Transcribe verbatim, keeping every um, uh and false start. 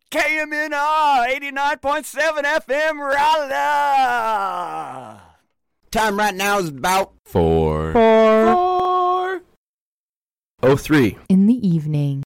K M N R eighty-nine point seven F M Raleigh. Time right now is about Four. Four. Four. Oh three. In the evening.